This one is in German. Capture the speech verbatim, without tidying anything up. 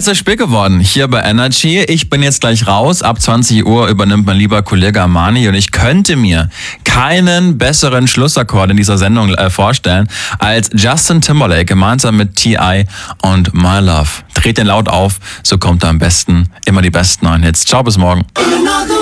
ist es spät geworden hier bei Energy. Ich bin jetzt gleich raus. Ab zwanzig Uhr übernimmt mein lieber Kollege Armani und ich könnte mir keinen besseren Schlussakkord in dieser Sendung äh, vorstellen als Justin Timberlake gemeinsam mit T I und My Love. Dreht den laut auf, so kommt er am besten immer die besten neuen Hits. Ciao, bis morgen.